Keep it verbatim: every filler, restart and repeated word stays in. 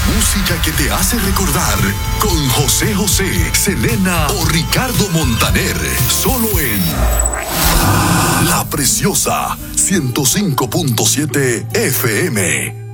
música que te hace recordar con José José, Selena o Ricardo Montaner. Solo en La Preciosa ciento cinco punto siete F M.